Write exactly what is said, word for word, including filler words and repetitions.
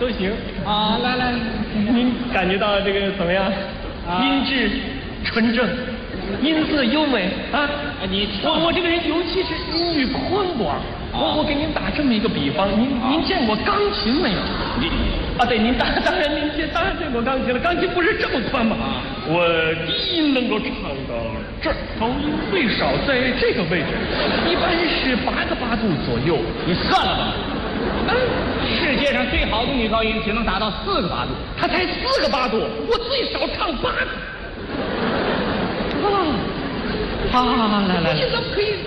都行啊。来来， 您感觉到这个怎么样？ 啊、 音质纯正，音色优美啊！ 你我我这个人尤其是音域宽广。啊、我我给您打这么一个比方，您、啊、您见过钢琴没有？ 你啊，对，您当当然您见当然见过钢琴了，钢琴不是这么宽吗？啊，我低音能够唱到这儿，高音最少在这个位置，一般是八个八度左右。 你算了吧。嗯，世界上最好的女高音只能达到四个八度， 她才四个八度，我最少唱八个。啊，好好好，来来来，你怎么可以？